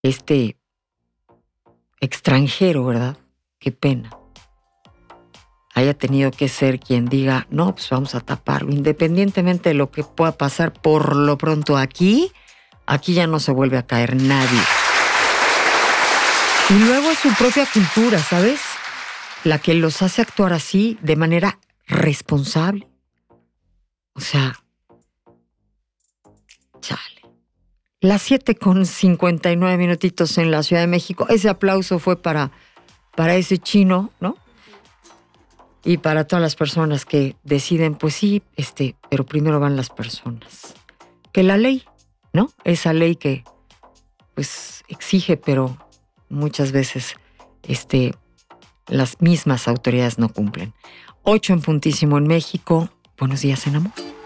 este extranjero, ¿verdad? Qué pena. Haya tenido que ser quien diga, no, pues vamos a taparlo, independientemente de lo que pueda pasar por lo pronto aquí ya no se vuelve a caer nadie. Y luego es su propia cultura, ¿sabes? La que los hace actuar así de manera responsable. O sea, chale. Las 7:59 en la Ciudad de México. Ese aplauso fue para ese chino, ¿no? Y para todas las personas que deciden, pues sí, pero primero van las personas. Que la ley, ¿no? Esa ley que, pues, exige, pero muchas veces, las mismas autoridades no cumplen. 8 en puntísimo en México. Buenos días, en amor.